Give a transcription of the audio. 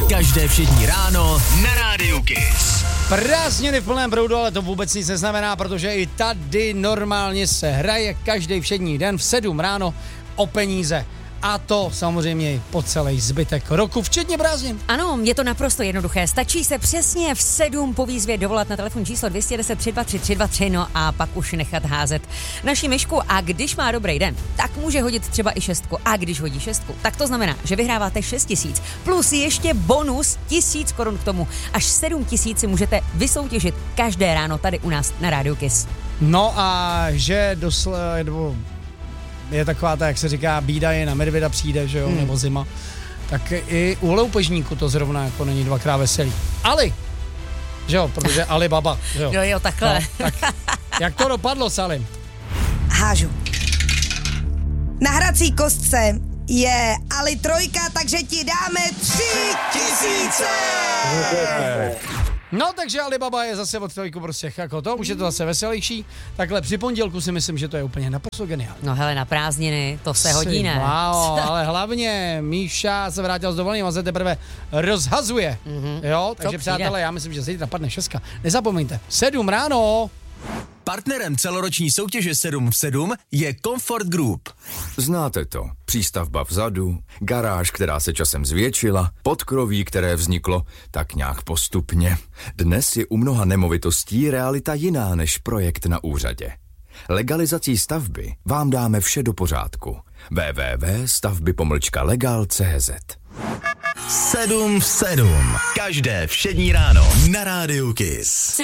Každé všední ráno na Rádiu Kiss. Prázdniny v plném proudu, ale to vůbec nic neznamená, protože i tady normálně se hraje každý všední den v 7 ráno o peníze. A to samozřejmě po celý zbytek roku, včetně prázdnin. Ano, je to naprosto jednoduché. Stačí se přesně v 7 po výzvě dovolat na telefon číslo 210 323 323, no a pak už nechat házet naši myšku. A když má dobrý den, tak může hodit třeba i 6. A když hodí 6, tak to znamená, že vyhráváte 6 000 plus ještě bonus 1000 korun k tomu. Až 7 000 si můžete vysoutěžit každé ráno tady u nás na Rádiu Kiss. No a že je taková ta, jak se říká, bída je na medvěda přijde, že jo, nebo zima, tak i u loupežníku to zrovna jako není dvakrát veselý. Ali, že jo, protože Alibaba, že jo. Jo, takhle. No, tak jak to dopadlo, Salim? Hážu. Na hrací kostce je Ali trojka, takže ti dáme 3 000. No, takže Alibaba je zase od trojku prostě jako to, už je to zase veselější. Takhle při pondělku si myslím, že to je úplně naprosto geniální. No hele, na prázdniny, to se hodí, ne? Wow, ale hlavně Míša se vrátil z dovolením a se teprve rozhazuje. Jo, takže přátelé, já myslím, že zítra padne 6. Nezapomeňte, 7 ráno. Partnerem celoroční soutěže 7 v 7 je Comfort Group. Znáte to. Přístavba vzadu, garáž, která se časem zvětšila, podkroví, které vzniklo tak nějak postupně. Dnes je u mnoha nemovitostí realita jiná než projekt na úřadě. Legalizací stavby vám dáme vše do pořádku. www.stavby-legal.cz 7 v 7. Každé všední ráno na Rádiu Kiss.